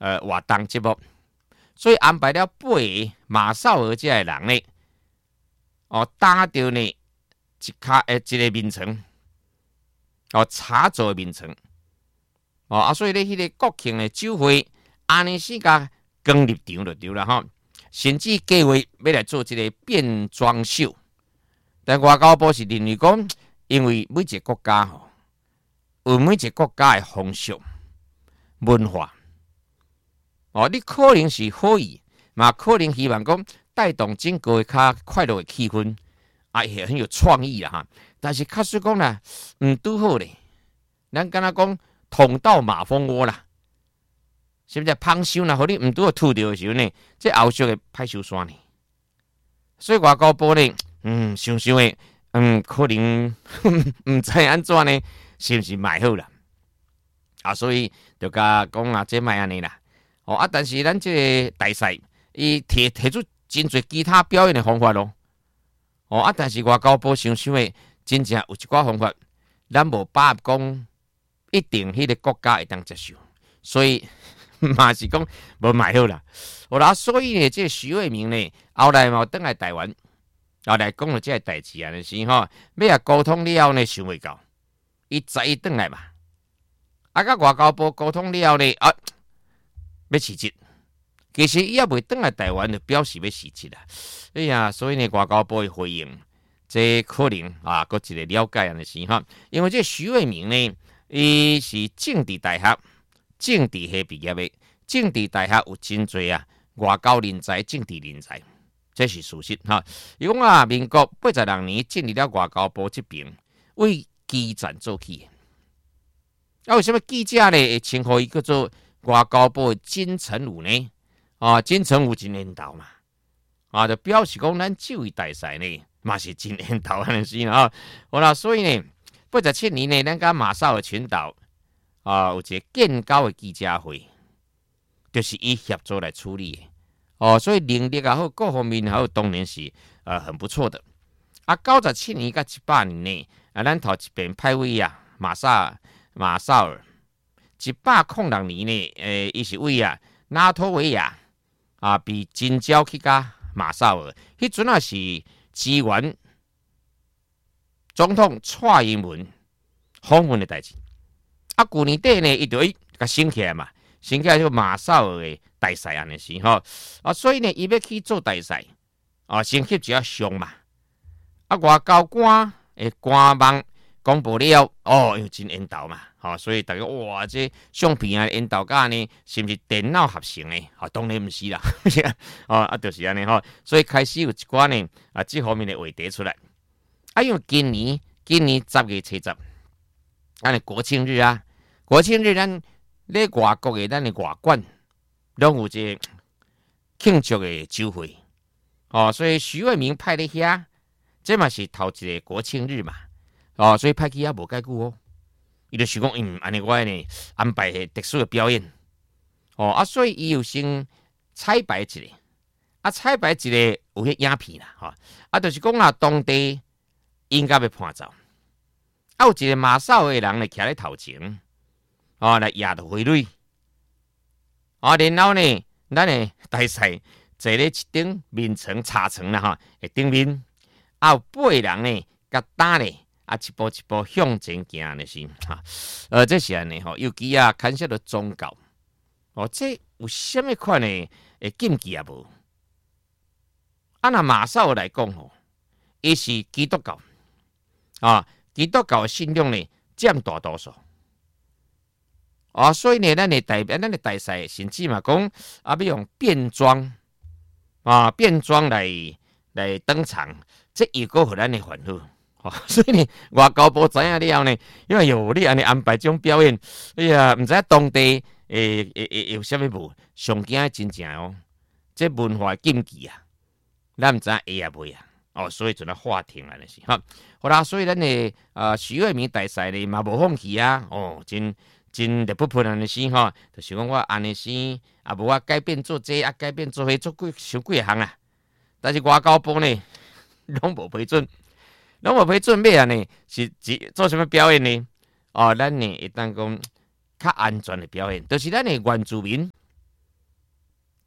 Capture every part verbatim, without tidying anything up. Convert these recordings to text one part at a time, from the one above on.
呃活动节目，所以安排了八个马绍尔这个人呢，哦，打到呢一卡诶一个名称，哦，插座的名称，哦啊，所以咧迄个国庆的酒会，安尼时甲光入场就对了吼，甚至计划要来做一个变装秀，但外交部是认为讲，因为每一个国家吼，有每一个国家的风俗文化，哦，你可能是好意，嘛可能希望讲带动整个较快乐的气氛，啊，也很有创意啦哈。但是确实讲啦，唔拄好咧，咱敢若讲捅到马蜂窝啦，是不是？芳香啦，互你唔拄好吐到的时候呢，这后续会歹收山呢。所以外交部呢，嗯，想想的，嗯，可能唔知安怎呢，是不是买好啦？啊，所以就甲讲啊，这卖安尼啦。哦啊，但是咱这个大赛，伊提提出真侪其他表演的方法咯。哦啊，但是外交部想想的，真正有一寡方法，咱无把握讲一定迄个国家会当接受，所以嘛是讲无买好啦。好啦，所以呢，这徐伟明呢，后来嘛转来台湾，后来讲了这个代志啊，就是吼，要啊沟通了后呢，想未到，伊再伊转来嘛，啊，甲外交部沟通了后呢，啊，要辞职。其实伊也未转来台湾，就表示要辞职啦。哎呀，所以呢，外交部的回应，这可能啊，搁一个了解安尼是哈。因为这徐伟明呢，伊是政治大学政治系毕业的，政治大学有真侪啊外交人才、政治人才，这是事实哈。伊讲啊，民国八十六年进入了外交部这边，为基层做起的。啊，为什么记者呢会称呼伊叫做外交部的金城武呢？啊，金城武真缘投嘛，啊，就表示讲咱这位大赛呢，嘛是真缘投安尼是啊。好啦，所以呢，八十七年呢，咱甲马绍尔群岛啊有一个建交的记者会，就是以协助来处理的。哦，所以能力也好，各方面也好，当然是呃很不错的。啊，九十七年甲一百年呢，啊，咱头一遍派位啊，马萨马绍尔，一百零六年呢，诶、呃，伊是位啊，拉脱维亚。啊，被征召去甲马绍尔，迄阵啊是支援总统蔡英文访问的代志。啊，旧年底呢，伊就伊甲升起来嘛，升起来就马绍尔的大赛安尼是吼。啊，所以呢，伊要去做大赛，啊，升级就要上嘛。啊，外交官的官网公布了，哦，因为真缘投嘛。好、哦，所以大家哇，这相片啊，引导架呢，是不是电脑合成的？啊、哦，当然不是啦，哦啊，就是安尼吼。所以开始有一寡呢啊，这方面的话题出来。啊，因为今年今年十月七十，咱的国庆日啊，国庆日咱咧外国的咱的外馆，拢有这庆祝的酒会。哦，所以徐伟明派咧遐，这嘛是头一个国庆日嘛。哦，所以派去遐无介久哦。伊就想讲，嗯，安尼我呢安排特殊的表演，哦啊，所以伊有先彩排一个，啊彩排一个有迄影片啦，吼、哦，啊，就是讲啦，当地应该要伴奏，啊有一个马绍尔的人呢徛咧头前，哦来压着回蕊，啊，然后呢，咱呢大赛坐咧一顶面层茶层啦，哈，诶顶面，啊有八个人呢，甲打咧。啊，一步一步向前行的是哈，呃，这是安尼吼，尤其啊，牵涉到宗教，哦，这有什么款的诶禁忌啊无？啊，那马绍尔来讲吼，伊是基督教啊，基督教的信仰呢占大多数，啊，所以呢，咱的代表，咱的大赛，甚至嘛讲啊，要用变装啊，变装来来登场，这又个互咱的烦恼。哦，所以呢，外交部知影了呢，因为有你安尼安排这种表演，哎呀，唔知当地诶诶诶有啥物无？上惊真正哦，这文化禁忌啊，咱唔知会啊袂啊，哦，所以就来法庭啊，那是哈。好啦，所以咱的呃徐伟明大赛呢嘛无放弃啊，哦，真真热不喷安尼是吼，就想讲我安尼是啊，无我改变做这啊，改变做迄做几想几项啊，但是外交部呢拢无批准。拢无批准备啊呢？是做什么表演呢？哦，咱呢会当讲较安全的表演，就是咱的原住民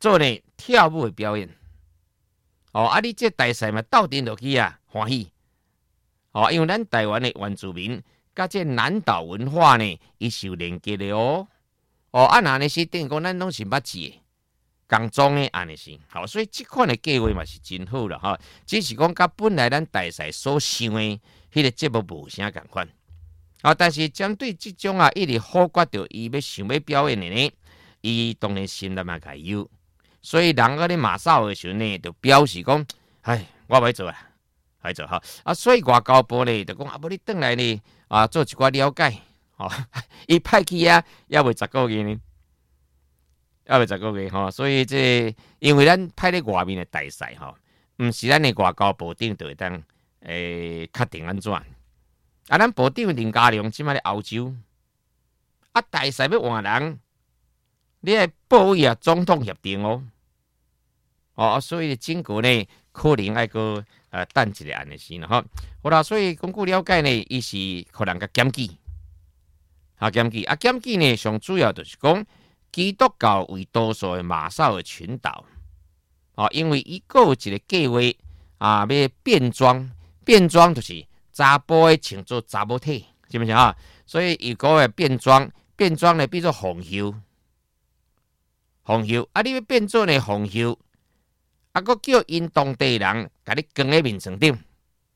做呢跳舞的表演。哦，啊，你这大赛嘛斗阵落去啊，欢喜。哦，因为咱台湾的原住民甲这南岛文化呢，伊是有连接的哦。哦，啊，那呢是等于讲咱拢是捌字的，共装的安尼是。好，所以这款的计划嘛是真好啦，哈。只是讲甲本来咱大赛所想的迄个节目无啥共款。啊，但是针对这种啊，一直忽略着伊要想要表演的呢，伊当然心里嘛该有。所以人嗰啲马少的时候呢，就表示讲，唉，我袂做啊，袂做哈。啊，所以外交部呢，就讲啊，无你转来呢，啊，做一寡了解，吼、哦，伊派去啊，也未十个月呢，也未十个月吼、哦。所以这因为咱派咧外面的大赛吼，毋是咱的外交部长就会当诶确定安怎。啊，咱部长林佳龙即摆咧欧洲，啊，大赛要换人，你系报伊啊总统协定哦。哦，所以经过呢，可能爱个呃等一个安尼先啦吼。好啦，所以根据了解呢，伊是可能个检举，啊检举啊检举呢，上主要就是讲基督教为多数的马绍尔群岛，哦，因为伊个有一个计划啊，要变装，变装就是查甫的穿做查某体，是不是啊？所以伊个会变装，变装呢，比做红袖，红袖啊，你要变做呢红袖。啊，佮叫因当地人甲你扛喺面床顶，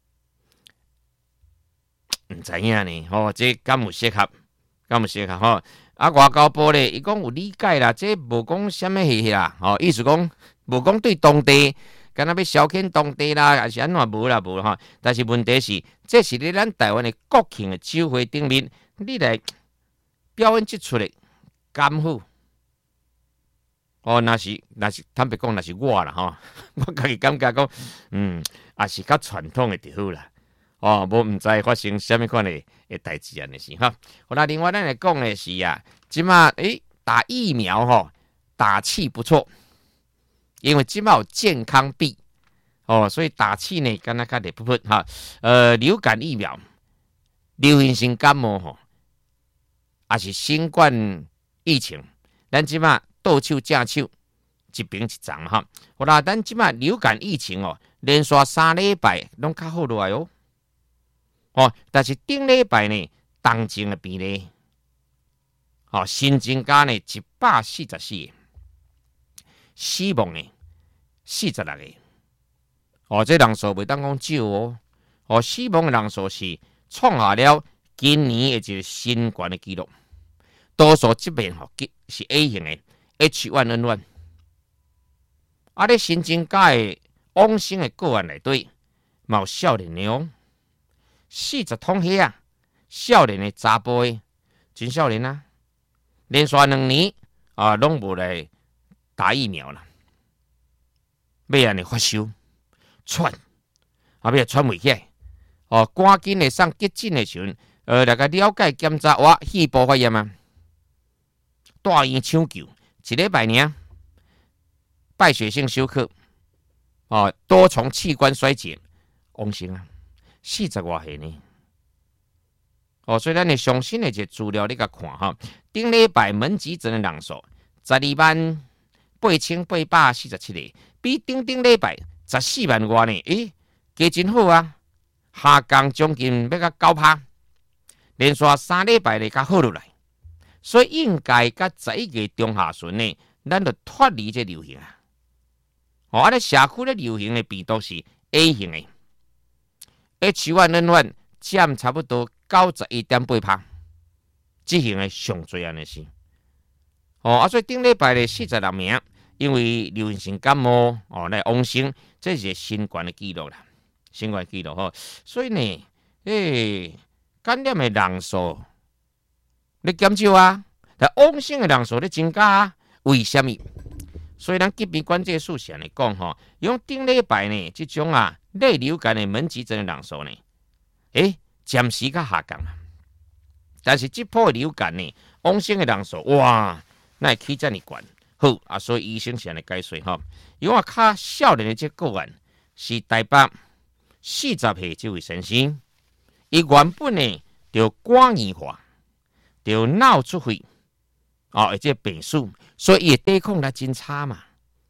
唔知影呢？吼、哦，这敢有适合？敢有适合？吼、哦，啊，外交部咧，伊讲有理解啦，这无讲什么戏啦，吼、哦，意思讲无讲对当地，敢若要消遣当地啦，还是安怎无啦无哈？但是问题是，这是咧咱台湾的国庆的酒会顶面，你来表演即出嚟，敢好？哦，那是那是坦白讲，那是我啦吼，我家己感觉讲，嗯，也是较传统的就好啦。哦，无毋知发生什么款的诶代志安尼是哈。好啦，另外咱来讲的是啊，即马诶打疫苗吼，打气不错，因为即马有健康币哦，所以打气呢，敢若较热噗噗哈。呃，流感疫苗、流行性感冒吼，也是新冠疫情，咱即马。倒手正手，一边一张哈。好啦，咱即马流感疫情哦，连续三礼拜拢较好落来哦。哦，但是顶礼拜呢，重症的比例，哦，新增加呢一百四十四，死亡呢四十六个。哦，这人数袂当讲少哦。哦，死亡的人数是创下了今年的一个新冠的记录。多数这边吼是 A 型的。H 一 N 一，啊！咧新增加的往生的个案内底，嘛有少年的哦，四十通血啊，少年的查甫的，真少年啊，连续两年啊，拢无来打疫苗啦，要安尼发烧、喘，啊，要喘袂起来，哦，赶紧的上急诊的时阵，呃，来个了解检查，哇，肺部发炎啊，大医抢救。一礼拜呢，败血性休克，哦，多重器官衰竭，往生啊，四十外岁呢。哦，所以咱的上新的一个资料你甲看哈，顶礼拜门急诊的人数十二万八千八百四十七个，比顶顶礼拜十四万外呢，诶，加真好啊，下降将近要甲九趴，连续三礼拜咧较好落来。所以应该甲十一月中下旬呢，咱就脱离这流行啊。哦，啊咧社区咧流行的病毒是 A 型的 ，H 一 N 一占差不多九十一点八趴，这型的上最安尼是。哦，啊所以顶礼拜咧四十六名，因为流行性感冒哦来往生，这是新冠的记录啦，新冠记录吼。所以呢，诶、欸，感染的人数。你减少啊，但往生的人数咧增加啊，为什么？所以咱疾病管制署是安尼讲吼，用顶礼拜呢，这种啊类流感的门急诊的人数呢，诶，暂时较下降啊。但是这波流感呢，往生的人数哇，那会起这么悬，好啊，所以医生是安尼解说吼，因为较少年的这个案是台北四十岁这位先生，伊原本呢就肝硬化。就脑出血，哦，而且病史，所以伊抵抗力真差嘛。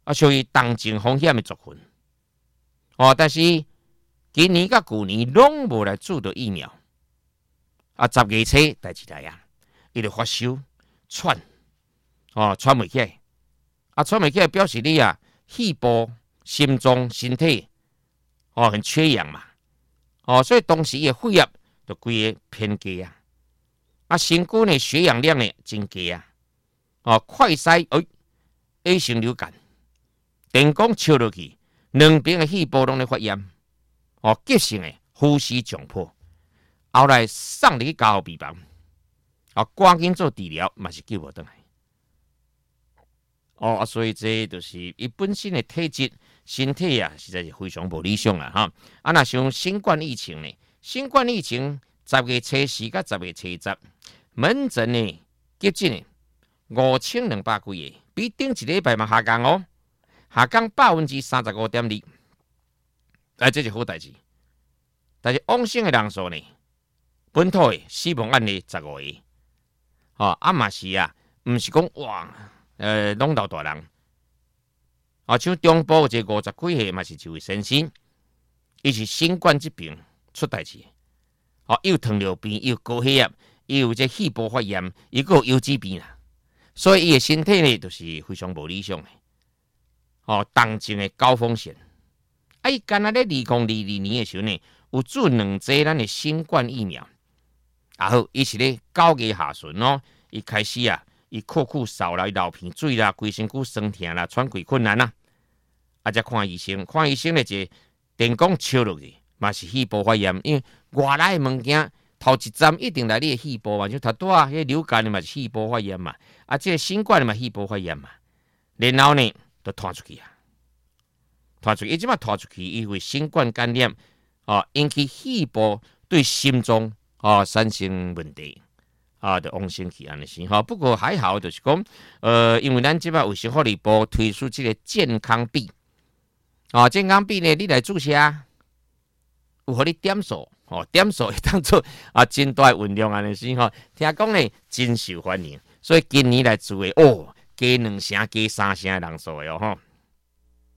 啊，属于重症风险的族群。哦，但是今年甲旧年拢无来注到疫苗，啊，十月初代志来啊，伊就发烧、喘，哦，喘袂起来，啊，喘袂起来表示你啊，肺部、心脏、身体，哦，很缺氧嘛，哦，所以当时伊的血压就规个偏低啊，啊，身躯呢血氧量呢真低啊，哦，快筛，哎 ，A 型流感，电工笑落去，两边的肺部拢咧发炎。哦，急性的呼吸窘迫，后来送入去加护病房，啊，赶紧做治疗，嘛是救无倒来。哦，啊，所以这就是伊本身的体质、身体啊，实在是非常无理想啊！哈，啊，那像新冠疫情呢？新冠疫情十月初四到十月初十，门诊呢急诊呢五千两百几个，比顶一礼拜嘛下降哦，下降百分之三十五点二。哎，这是好代志。但是往生的人数呢，本土的死亡案例十五个，哦，啊嘛是啊，毋是讲哇，呃，拢老大人，啊，像中部这五十几岁嘛是一位先生，伊是新冠疾病出代志，哦，又糖尿病，又高血压，又有这肺部发炎，又有腰子病啦，所以伊的身体呢，就是非常无理想的，哦，重症的高风险。啊！伊干那咧二零二二年的时候呢，有注两剂咱的新冠疫苗。然后伊是咧九月下旬哦，伊开始啊，伊酷酷扫啦，流鼻水啦，规身躯酸痛啦，喘气困难啦。啊，才看医生，看医生咧就电工笑落去，嘛是肺部发炎，因为外来的物件头一站一定来你的肺部嘛，就头拄啊，迄流感的嘛是肺部发炎嘛，啊，这个新冠的嘛肺部发炎嘛，然后呢，就传出去啊。拖出去，伊即马拖出去，因为新冠感染，哦，引起肺部对心脏哦产生问题，啊，就往生去安尼先哈。不过还好，就是讲，呃，因为咱即马卫生福利部推出这个健康币，啊、哦，健康币呢，你来注册，有互你点数，哦，点数会当做啊真大运量安尼先哈。听讲呢，真受欢迎，所以今年来注的哦，加两成、加三成的人数的哦吼。